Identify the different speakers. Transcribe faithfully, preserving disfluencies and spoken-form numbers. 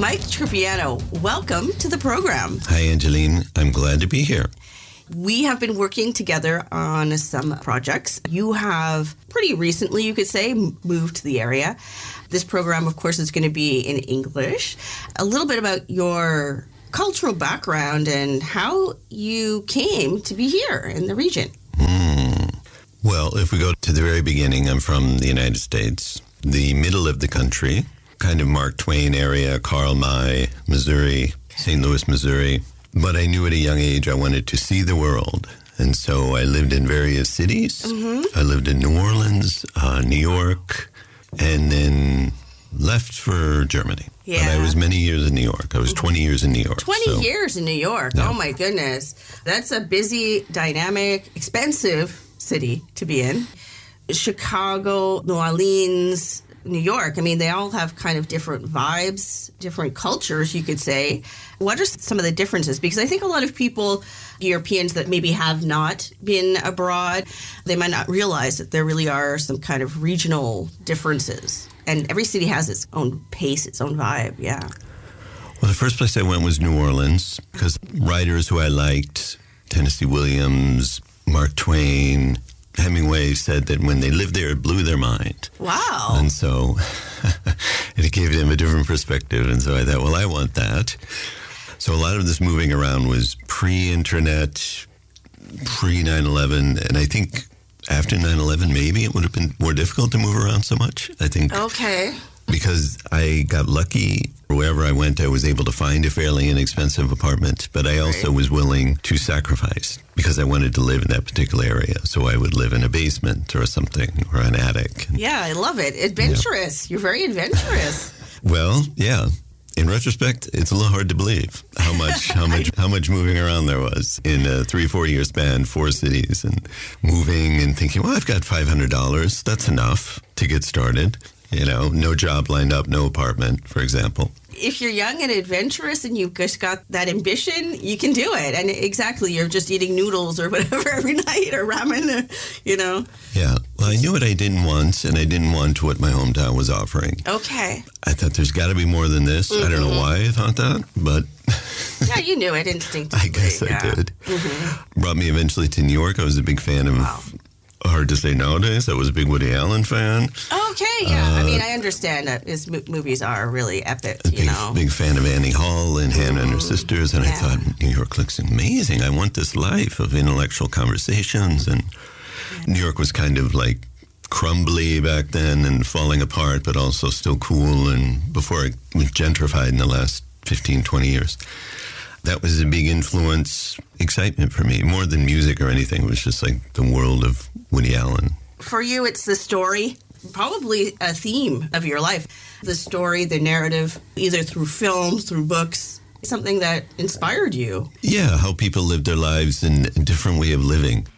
Speaker 1: Mike Tropiano, welcome to the program.
Speaker 2: Hi, Angeline. I'm glad to be here.
Speaker 1: We have been working together on some projects. You have pretty recently, you could say, moved to the area. This program, of course, is going to be in English. A little bit about your cultural background and how you came to be here in the region.
Speaker 2: Mm. Well, if we go to the very beginning, I'm from the United States, the middle of the country, kind of Mark Twain area, Karl May, Missouri, Saint Louis, Missouri. But I knew at a young age I wanted to see the world. And so I lived in various cities. Mm-hmm. I lived in New Orleans, uh, New York, and then left for Germany.
Speaker 1: Yeah.
Speaker 2: But I was many years in New York. I was twenty years in New York.
Speaker 1: twenty so. years in New York. Yeah. Oh, my goodness. That's a busy, dynamic, expensive city to be in. Chicago, New Orleans, New York, I mean, they all have kind of different vibes, different cultures, you could say. What are some of the differences? Because I think a lot of people, Europeans that maybe have not been abroad, they might not realize that there really are some kind of regional differences. And every city has its own pace, its own vibe, yeah.
Speaker 2: Well, the first place I went was New Orleans, because writers who I liked, Tennessee Williams, Mark Twain, Hemingway said that when they lived there, it blew their mind.
Speaker 1: Wow.
Speaker 2: And so it gave them a different perspective. And so I thought, well, I want that. So a lot of this moving around was pre-internet, pre nine eleven. And I think after nine eleven, maybe it would have been more difficult to move around so much. I think.
Speaker 1: Okay.
Speaker 2: Because I got lucky. Wherever I went, I was able to find a fairly inexpensive apartment, but I also right. was willing to sacrifice because I wanted to live in that particular area. So I would live in a basement or something, or an attic.
Speaker 1: Yeah, I love it. Adventurous. Yeah. You're very adventurous.
Speaker 2: Well, yeah. In retrospect, it's a little hard to believe how much, how much, how much moving around there was in a three, four year span, four cities, and moving and thinking, well, I've got five hundred dollars. That's enough to get started. You know, no job lined up, no apartment, for example.
Speaker 1: If you're young and adventurous and you've just got that ambition, you can do it. And exactly, you're just eating noodles or whatever every night or ramen, or, you know.
Speaker 2: Yeah. Well, I knew what I didn't want, and I didn't want what my hometown was offering.
Speaker 1: Okay.
Speaker 2: I thought there's got to be more than this. Mm-hmm. I don't know why I thought that, but...
Speaker 1: Yeah, you knew it instinctively.
Speaker 2: I guess
Speaker 1: yeah.
Speaker 2: I did.
Speaker 1: Mm-hmm.
Speaker 2: Brought me eventually to New York. I was a big fan of...
Speaker 1: Wow.
Speaker 2: Hard to say nowadays. I was a big Woody Allen fan.
Speaker 1: Okay, yeah.
Speaker 2: Uh,
Speaker 1: I mean, I understand that his mo- movies are really epic,
Speaker 2: a
Speaker 1: you
Speaker 2: big,
Speaker 1: know.
Speaker 2: big fan of Annie Hall and Hannah
Speaker 1: mm,
Speaker 2: and her sisters, and
Speaker 1: yeah.
Speaker 2: I thought, New York looks amazing. I want this life of intellectual conversations, and yeah. New York was kind of like crumbly back then and falling apart, but also still cool, and before it was gentrified in the last fifteen, twenty years. That was a big influence, excitement for me, more than music or anything. It was just like the world of Woody Allen.
Speaker 1: For you, it's the story, probably a theme of your life. The story, the narrative, either through film, through books, something that inspired you.
Speaker 2: Yeah, how people live their lives in a different way of living.